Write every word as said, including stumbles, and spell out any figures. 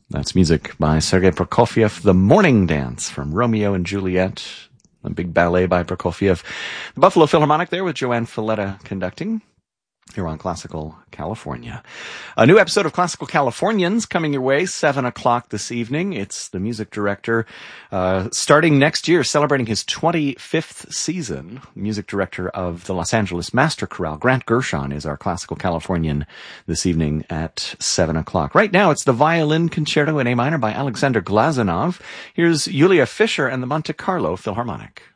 That's music by Sergei Prokofiev, The Morning Dance from Romeo and Juliet, a big ballet by Prokofiev. The Buffalo Philharmonic there with Joanne Falletta conducting. Here on Classical California. A new episode of Classical Californians coming your way, seven o'clock this evening. It's the music director, uh, starting next year, celebrating his twenty-fifth season. Music director of the Los Angeles Master Chorale, Grant Gershon, is our Classical Californian this evening at seven o'clock. Right now, it's the Violin Concerto in A minor by Alexander Glazunov. Here's Yulia Fischer and the Monte Carlo Philharmonic.